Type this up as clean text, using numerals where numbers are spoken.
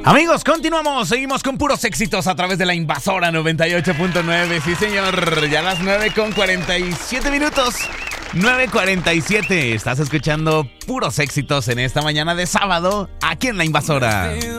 Amigos, continuamos, seguimos con puros éxitos a través de la Invasora 98.9. Sí, señor, ya las 9:47 minutos. 9:47. Estás escuchando puros éxitos en esta mañana de sábado aquí en la Invasora.